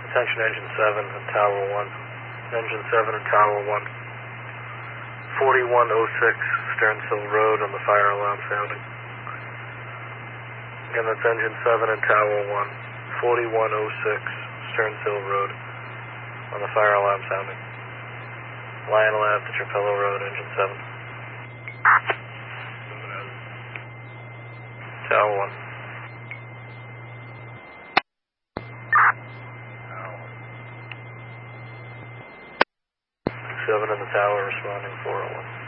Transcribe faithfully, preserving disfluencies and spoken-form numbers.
Attention engine seven and tower one. Engine seven and tower one. forty-one oh six Stearnsville Road on the fire alarm sounding. Again, that's engine seven and tower one. forty-one oh six Stearnsville Road on the fire alarm sounding. Lionel Ave to Trapello Road, engine seven. Tower one. seven in the tower responding four oh one.